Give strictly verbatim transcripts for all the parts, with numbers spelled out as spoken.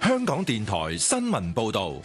香港電台新聞報道。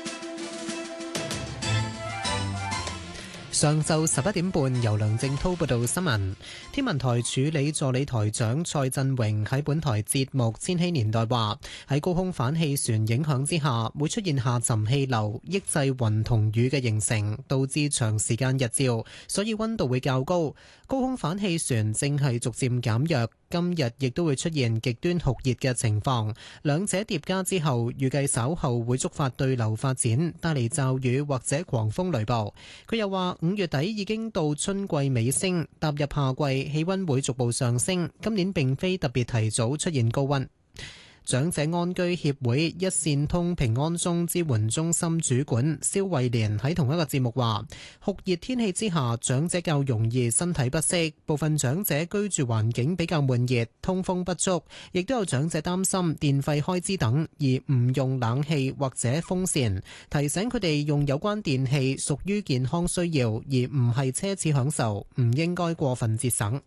上晝十一點半，由梁正滔報道新聞。天文台助理助理台長蔡振榮喺本台節目《千禧年代》話：喺高空反氣旋影響之下，會出現下沉氣流，抑制雲同雨嘅形成，導致長時間日照，所以溫度會較高。高空反氣旋正係逐漸減弱，今日亦都會出現極端酷熱嘅情況，兩者疊加之後，預計稍後會觸發對流發展，帶嚟驟雨或者狂風雷暴。佢又話：五月底已經到春季尾聲，踏入夏季，氣溫會逐步上升。今年並非特別提早出現高溫。長者安居協會一線通平安鐘支援中心主管蕭慧蓮喺同一個節目話：酷熱天氣之下，長者較容易身體不適，部分長者居住環境比較悶熱，通風不足，亦都有長者擔心電費開支等而唔用冷氣或者風扇，提醒佢哋用有關電器屬於健康需要，而唔係奢侈享受，唔應該過分節省。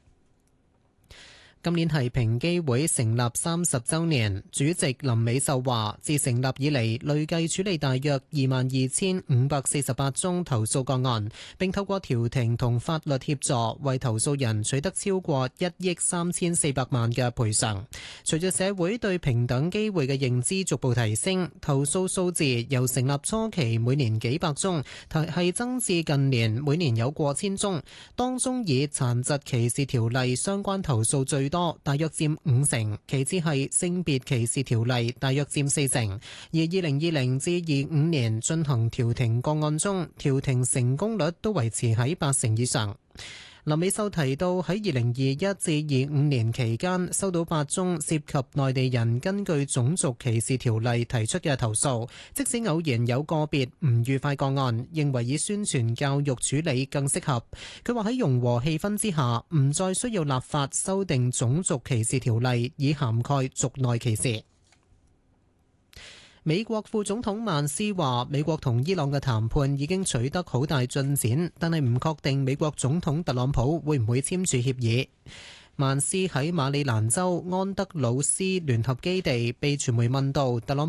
今年係平機會成立三十週年，主席林美秀話：自成立以嚟，累計處理大約二萬二千五百四十八宗投訴個案，並透過調停同法律協助，為投訴人取得超過一億三千四百萬嘅賠償。隨住社會對平等機會嘅認知逐步提升，投訴數字由成立初期每年幾百宗，係增至近年每年有過千宗，當中以殘疾歧視條例相關投訴最多，大約佔五成，其次係性別歧視條例，大約佔四成。而二零二零至二五年進行調停個案中，調停成功率都維持喺八成以上。林美秀提到，喺二零二一至二五年期間收到八宗涉及內地人根據種族歧視條例提出嘅投訴，即使偶然有個別唔愉快個案，認為以宣傳教育處理更適合。佢話喺融和氣氛之下，唔再需要立法修訂種族歧視條例，以涵蓋族內歧視。美國副總統曼斯話：美國同伊朗嘅談判已經取得好大進展，但係唔確定美國總統特朗普會唔會簽署協議。曼斯喺馬里蘭州安德魯斯聯合基地被傳媒問到特朗